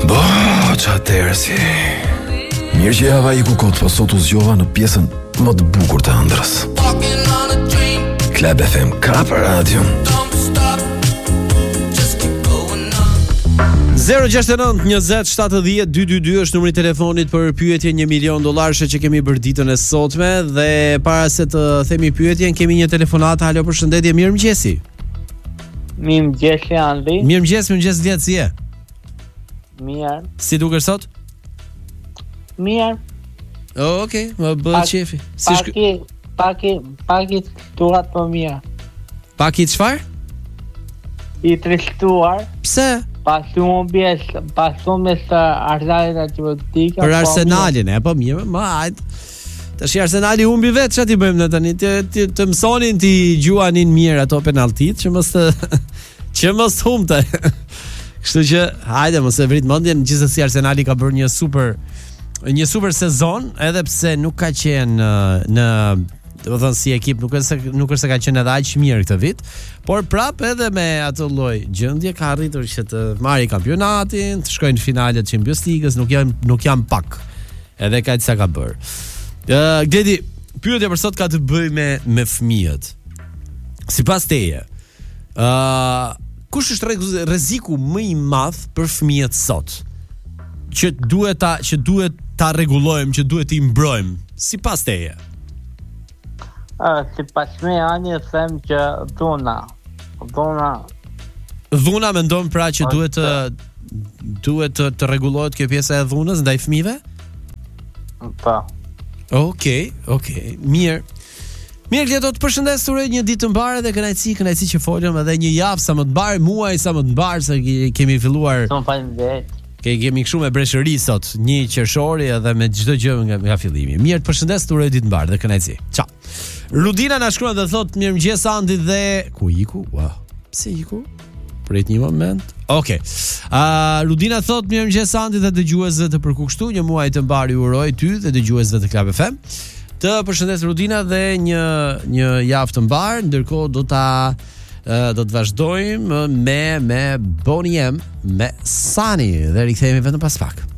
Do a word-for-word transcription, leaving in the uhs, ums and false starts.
Bo, çatërë si mirë që java i ku kot, po sot u zgjova në pjesën më të bukur të ëndrrës. Club F M ka për radion. zero gjasht e nëntë njëzet shtatëdhjetë dyqindëdhjetë është numri i telefonit për pyetje një milion dollarësh që kemi bërë ditën e sotme. Dhe para se të themi pyetjen, kemi një telefonat. Halo, përshëndetje, mirëmëngjesi. Mirëmëngjesi Andi. Mirëmëngjes, mirëmëngjes Vlet, si je? Mirë. Si dukesh sot? Mirë. Oh, okay, më bë qefi. Si shk... Paki, paki, paki tuat po mirë. Paki çfarë? I trishtuar. Pse? Pasu më bjes, pasu me së Arsenalit Atletika. Për Arsenalin, e po mirë, më hajt. Tash Arsenali humbi vetë, çfarë ti bëjmë ne tani? Të, të, të mësonin ti gjuanin mirë ato penaltit, që mos të që mos humte. Kështu që hajde mos e vrit mendjen, gjithsesi Arsenali ka bërë një super një super sezon, edhe pse nuk ka qenë në do të thënë si ekip nuk është se, nuk është se ka qenë edhe aq mirë këtë vit, por prap edhe me atë lloj gjendje ka arritur që të marrë kampionatin, të shkojnë në finalet e Champions League-s, nuk janë nuk janë pak. Edhe kaq sa ka bërë. Ë, uh, Gledi, pyetja për sot ka të bëjë me me fëmijët. Sipas teje, ë uh, kush është rreziku më i madh për fëmijët sot? Që duhet ta që duhet ta rregullojmë, që duhet i mbrojmë, sipas teje? Uh, si pas me ani them që dhuna Dhuna Dhuna mendon pra që duhet të duhet të, të rregullohet kjo pjesa e dhunës ndaj fëmijëve? Po. Okej, okej, mirë. Mirë, Gledo, të përshëndes, të uroj një ditë të mbarë dhe kënaqësi, kënaqësi që folëm edhe një javë sa më të mbarë, muaj sa më të mbarë, se kemi filluar. Shumë faleminderit. Ke kemi kështu me breshëri sot, një qershori edhe me çdo gjë nga, nga fillimi. Mirë, të përshëndes, të uroj ditë të mbarë dhe kënaqësi. Ciao. Rudina na shkruan dhe thot mirëmëngjes Andi dhe ku iku? Wow. Pse iku? Prit një moment. Okej. Okay. Uh, Rudina thot mirëmëngjes Andi dhe dëgjuesve të përku kështu, një muaj të mbarë ju uroj ty dhe dëgjuesve të Club F M. Të përshëndes Rudina dhe një një javë të mbarë, ndërkohë do ta uh, do të vazhdojmë me me Bonnie M me Sani dhe rikthehemi vetëm pas pak.